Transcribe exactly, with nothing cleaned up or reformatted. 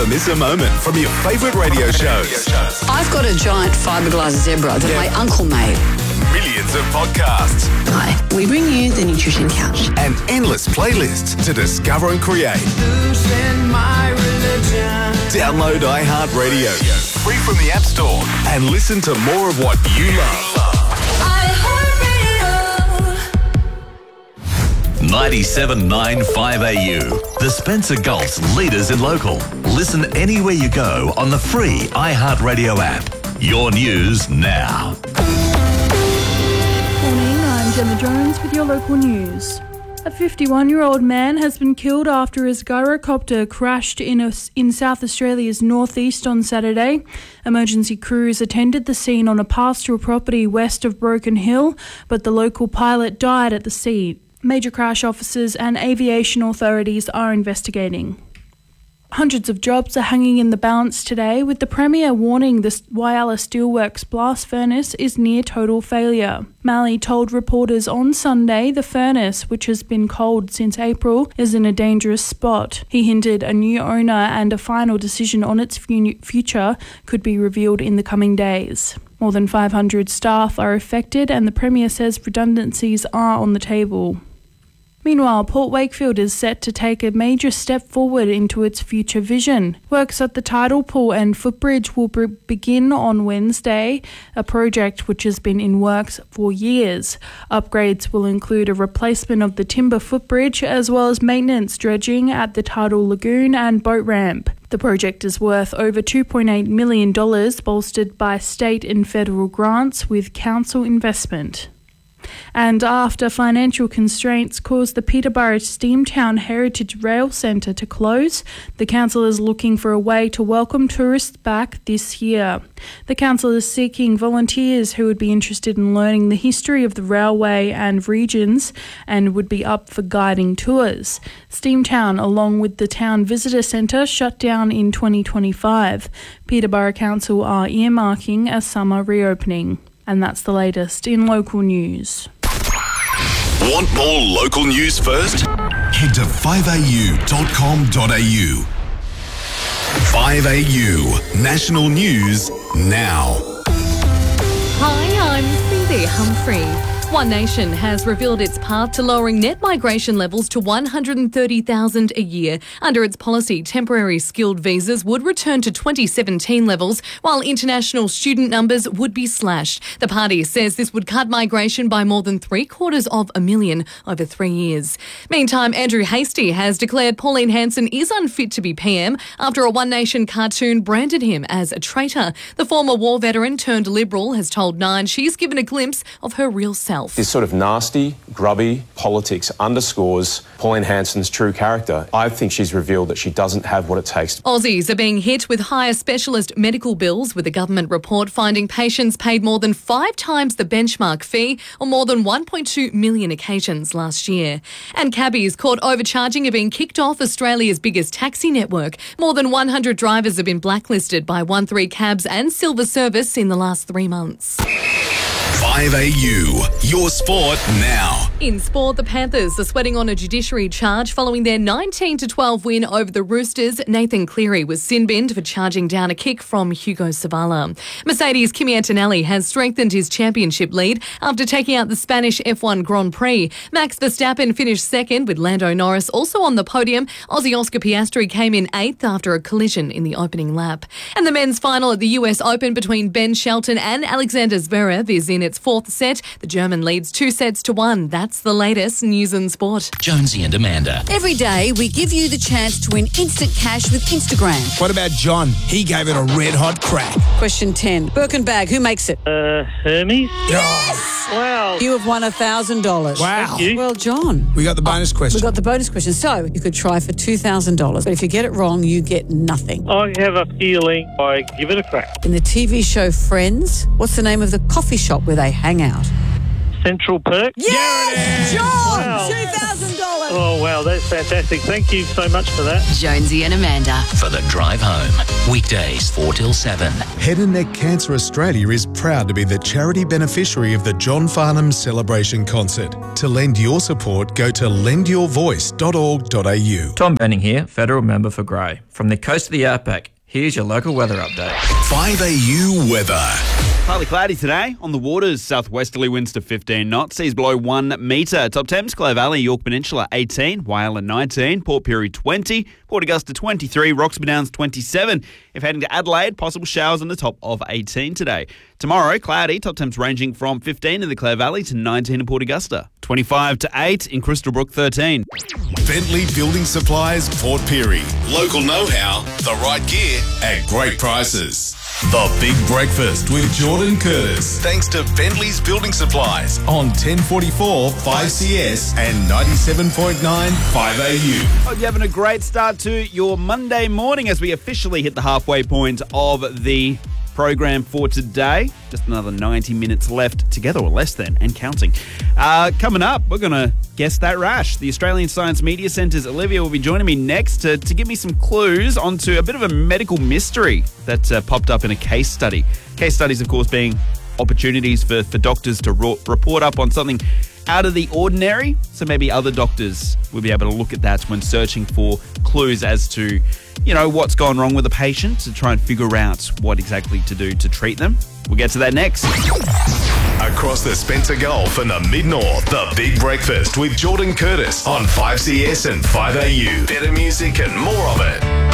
Never miss a moment from your favourite radio shows. I've got a giant fiberglass zebra that Yeah. my uncle made. Millions of podcasts Hi, we bring you the Nutrition Couch. and endless playlists to discover and create. Download iHeartRadio free from the App Store and listen to more of what you love. ninety-seven point nine five A U, the Spencer Gulf's leaders in local. Listen anywhere you go on the free iHeartRadio app. Your news now. Morning, I'm Gemma Jones with your local news. A fifty-one-year-old man has been killed after his gyrocopter crashed in, a, in South Australia's northeast on Saturday. Emergency crews attended the scene on a pastoral property west of Broken Hill, but the local pilot died at the scene. Major crash officers and aviation authorities are investigating. Hundreds of jobs are hanging in the balance today, with the Premier warning the Whyalla Steelworks blast furnace is near total failure. Malley told reporters on Sunday the furnace, which has been cold since April, is in a dangerous spot. He hinted a new owner and a final decision on its future could be revealed in the coming days. More than five hundred staff are affected, and the Premier says redundancies are on the table. Meanwhile, Port Wakefield is set to take a major step forward into its future vision. Works at the tidal pool and footbridge will be- begin on Wednesday, a project which has been in works for years. Upgrades will include a replacement of the timber footbridge as well as maintenance dredging at the tidal lagoon and boat ramp. The project is worth over two point eight million dollars, bolstered by state and federal grants with council investment. And after financial constraints caused the Peterborough Steamtown Heritage Rail Centre to close, the council is looking for a way to welcome tourists back this year. The council is seeking volunteers who would be interested in learning the history of the railway and regions and would be up for guiding tours. Steamtown, along with the Town Visitor Centre, shut down in twenty twenty-five. Peterborough Council are earmarking a summer reopening. And that's the latest in local news. Want more local news first? Head to five a u dot com dot a u. five A U National News now. Hi, I'm Cindy Humphrey. One Nation has revealed its path to lowering net migration levels to one hundred thirty thousand a year. Under its policy, temporary skilled visas would return to twenty seventeen levels, while international student numbers would be slashed. The party says this would cut migration by more than three quarters of a million over three years. Meantime, Andrew Hastie has declared Pauline Hanson is unfit to be P M after a One Nation cartoon branded him as a traitor. The former war veteran turned Liberal has told Nine she's given a glimpse of her real self. This sort of nasty, grubby politics underscores Pauline Hanson's true character. I think she's revealed that she doesn't have what it takes. Aussies are being hit with higher specialist medical bills, with a government report finding patients paid more than five times the benchmark fee on more than one point two million occasions last year. And cabbies caught overcharging are being kicked off Australia's biggest taxi network. More than one hundred drivers have been blacklisted by one three Cabs and Silver Service in the last three months. five A U, your sport now. In sport, the Panthers are sweating on a judiciary charge following their nineteen to twelve win over the Roosters. Nathan Cleary was sin-binned for charging down a kick from Hugo Savala. Mercedes' Kimi Antonelli has strengthened his championship lead after taking out the Spanish F one Grand Prix. Max Verstappen finished second, with Lando Norris also on the podium. Aussie Oscar Piastri came in eighth after a collision in the opening lap. And the men's final at the U S Open between Ben Shelton and Alexander Zverev is in its fourth set. The German leads two sets to one. That's the latest news and sport. Jonesy and Amanda. Every day, we give you the chance to win instant cash with Instagram. What about John? He gave it a red hot crack. Question ten. Birkin bag, who makes it? Uh, Hermes? Yes! Wow. You have won one thousand dollars. Wow. Thank you. Well, John. We got the bonus question. We got the bonus question. So, you could try for two thousand dollars, but if you get it wrong, you get nothing. I have a feeling I give it a crack. In the T V show Friends, what's the name of the coffee shop where they hang out? Central Perk? Yes! There it is! John! Wow. two thousand dollars! Oh, wow, that's fantastic. Thank you so much for that. Jonesy and Amanda. For the drive home. Weekdays four till seven. Head and Neck Cancer Australia is proud to be the charity beneficiary of the John Farnham Celebration Concert. To lend your support, go to lend your voice dot org dot a u. Tom Benning here, Federal Member for Grey. From the coast of the Outback, here's your local weather update. five A U weather. Partly cloudy today. On the waters, southwesterly winds to fifteen knots. Seas below one metre. Top Thames, Clare Valley, York Peninsula eighteen. Whyalla nineteen. Port Pirie twenty. Port Augusta twenty-three. Roxby Downs twenty-seven. If heading to Adelaide, possible showers on the top of eighteen today. Tomorrow, cloudy. Top Thames ranging from fifteen in the Clare Valley to nineteen in Port Augusta. twenty-five to eight in Crystal Brook thirteen. Bentley Building Supplies, Port Pirie. Local know-how, the right gear at great prices. The Big Breakfast with Jordan Curtis. Thanks to Bentley's Building Supplies on ten forty-four five C S and ninety-seven point nine five A U. Hope you're having a great start to your Monday morning as we officially hit the halfway point of the program for today. Just another ninety minutes left together, or less than, and counting. Uh, coming up, we're going to guess that rash. The Australian Science Media Centre's Olivia will be joining me next to, to give me some clues onto a bit of a medical mystery that uh, popped up in a case study. Case studies, of course, being opportunities for, for doctors to ro- report up on something out of the ordinary, so maybe other doctors will be able to look at that when searching for clues as to, you know, what's gone wrong with a patient to try and figure out what exactly to do to treat them. We'll get to that next. Across the Spencer Gulf and the Mid-North, the Big Breakfast with Jordan Curtis on five C S and five A U. Better music and more of it.